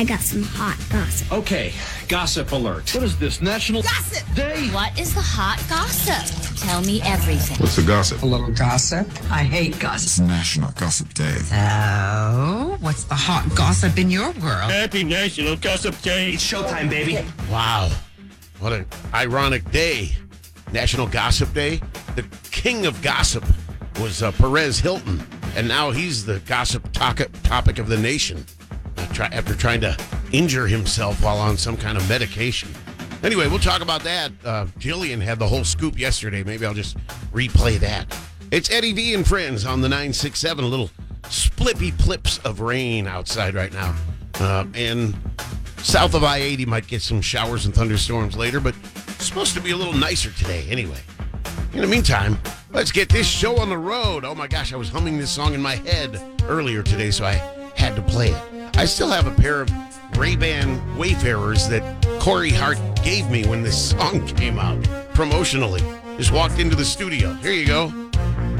I got some hot gossip. Okay, gossip alert. What is this, National Gossip Day? What is the hot gossip? Tell me everything. What's the gossip? A little gossip. I hate gossip. It's National Gossip Day. So, what's the hot gossip in your world? Happy National Gossip Day. It's showtime, baby. Wow. What an ironic day. National Gossip Day. The king of gossip was Perez Hilton, and now he's the gossip topic of the nation after trying to injure himself while on some kind of medication. Anyway, we'll talk about that. Jillian had the whole scoop yesterday. Maybe I'll just replay that. It's Eddie V and Friends on the 967. A little splippy plips of rain outside right now. And south of I-80 might get some showers and thunderstorms later, but it's supposed to be a little nicer today anyway. In the meantime, let's get this show on the road. Oh my gosh, I was humming this song in my head earlier today, so I had to play it. I still have a pair of Ray-Ban Wayfarers that Corey Hart gave me when this song came out promotionally. Just walked into the studio. Here you go.